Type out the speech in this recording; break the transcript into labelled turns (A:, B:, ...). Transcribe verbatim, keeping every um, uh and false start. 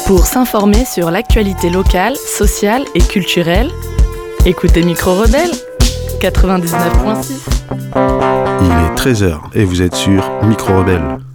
A: Pour s'informer sur l'actualité locale, sociale et culturelle, écoutez Micro Rebelle quatre-vingt-dix-neuf virgule six.
B: Il est treize heures et vous êtes sur Micro Rebelle.